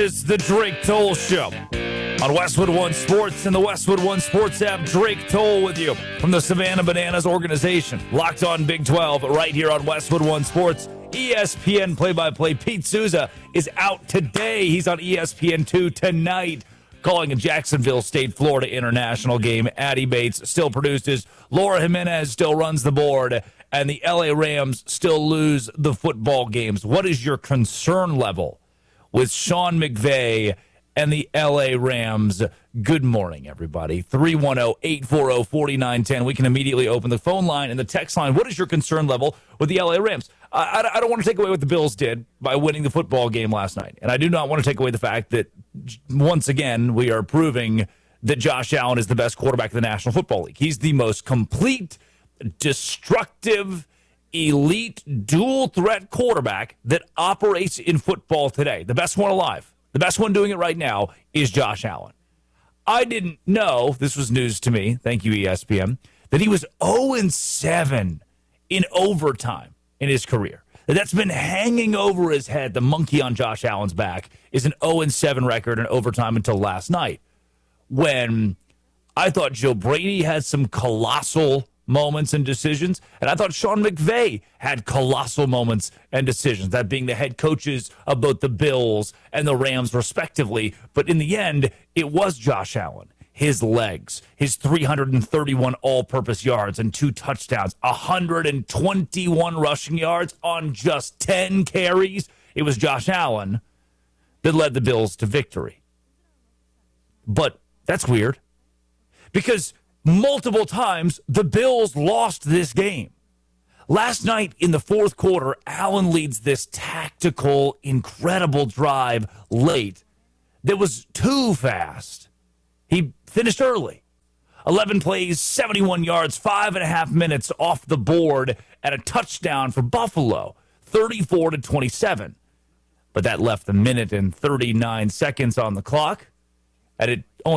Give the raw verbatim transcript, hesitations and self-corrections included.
is the Drake Toll Show on Westwood One Sports and the Westwood One Sports app. Drake Toll with you from the Savannah Bananas organization. Locked on Big twelve right here on Westwood One Sports. E S P N play-by-play Pete Souza is out today. He's on E S P N two tonight, calling a Jacksonville State, Florida International game. Addie Bates still produces. Laura Jimenez still runs the board. And the L A Rams still lose the football games. What is your concern level with Sean McVay and the L A Rams? Good morning, everybody. three one zero, eight four zero, four nine one zero. We can immediately open the phone line and the text line. What is your concern level with the L A Rams? I, I, I don't want to take away what the Bills did by winning the football game last night. And I do not want to take away the fact that, once again, we are proving that Josh Allen is the best quarterback in the National Football League. He's the most complete, destructive, elite, dual-threat quarterback that operates in football today. The best one alive. The best one doing it right now is Josh Allen. I didn't know, this was news to me, thank you E S P N, that he was oh and seven in overtime in his career. That's been hanging over his head. The monkey on Josh Allen's back is an oh and seven record in overtime until last night, when I thought Joe Brady had some colossal moments and decisions, and I thought Sean McVay had colossal moments and decisions, that being the head coaches of both the Bills and the Rams, respectively. But in the end, it was Josh Allen, his legs, his three hundred thirty-one all-purpose yards and two touchdowns, one hundred twenty-one rushing yards on just ten carries. It was Josh Allen that led the Bills to victory. But that's weird, because multiple times the Bills lost this game. Last night in the fourth quarter, Allen leads this tactical, incredible drive late that was too fast. He finished early. eleven plays, seventy-one yards, five and a half minutes off the board, and a touchdown for Buffalo, thirty-four to twenty-seven. But that left a minute and thirty-nine seconds on the clock, and it